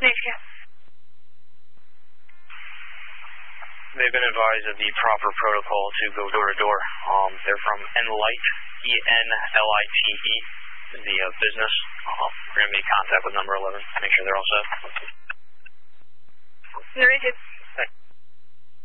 Nation. They've been advised of the proper protocol to go door to door. They're from Enlite, E-N-L-I-T-E, the business. We're going to make contact with number 11 to make sure they're all set. Very good.